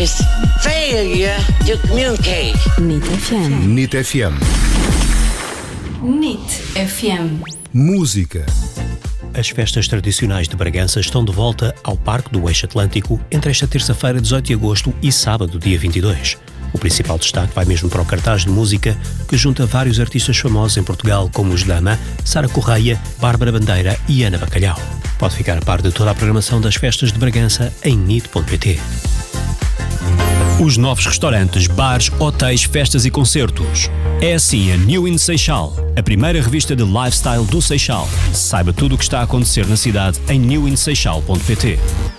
is failure to communicate. NIT FM. NIT FM. NIT FM. Música. As festas tradicionais de Bragança estão de volta ao Parque do Eixo Atlântico entre esta terça-feira, 18 de agosto, e sábado, dia 22. O principal destaque vai mesmo para o cartaz de música, que junta vários artistas famosos em Portugal, como os Dama, Sara Correia, Bárbara Bandeira e Ana Bacalhau. Pode ficar a par de toda a programação das festas de Bragança em nit.pt. Os novos restaurantes, bares, hotéis, festas e concertos. É assim a New in Seixal, a primeira revista de lifestyle do Seixal. Saiba tudo o que está a acontecer na cidade em newinseixal.pt.